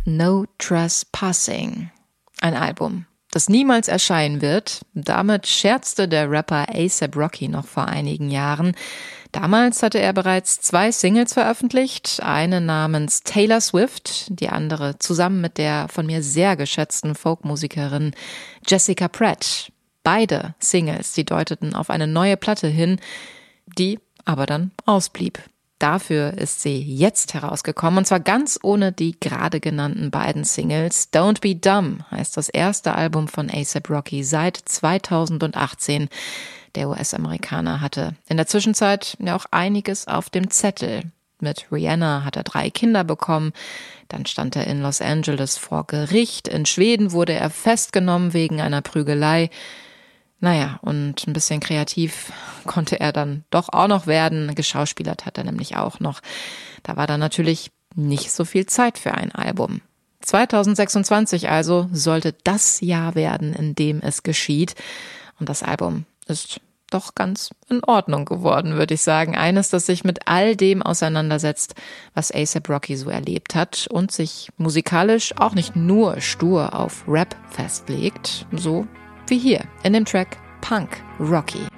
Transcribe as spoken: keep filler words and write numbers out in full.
No Trespassing. Ein Album, das niemals erscheinen wird. Damit scherzte der Rapper A$AP Rocky noch vor einigen Jahren. Damals hatte er bereits zwei Singles veröffentlicht, eine namens Taylor Swift, die andere zusammen mit der von mir sehr geschätzten Folkmusikerin Jessica Pratt. Beide Singles, die deuteten auf eine neue Platte hin, die aber dann ausblieb. Dafür ist sie jetzt herausgekommen, und zwar ganz ohne die gerade genannten beiden Singles. Don't Be Dumb heißt das erste Album von A$AP Rocky seit zweitausendachtzehn. Der U S-Amerikaner hatte in der Zwischenzeit ja auch einiges auf dem Zettel. Mit Rihanna hat er drei Kinder bekommen, dann stand er in Los Angeles vor Gericht, in Schweden wurde er festgenommen wegen einer Prügelei. Naja, und ein bisschen kreativ konnte er dann doch auch noch werden. Geschauspielert hat er nämlich auch noch. Da war dann natürlich nicht so viel Zeit für ein Album. zweitausendsechsundzwanzig also sollte das Jahr werden, in dem es geschieht. Und das Album ist doch ganz in Ordnung geworden, würde ich sagen. Eines, das sich mit all dem auseinandersetzt, was A$AP Rocky so erlebt hat und sich musikalisch auch nicht nur stur auf Rap festlegt, so wie hier in dem Track Punk Rocky.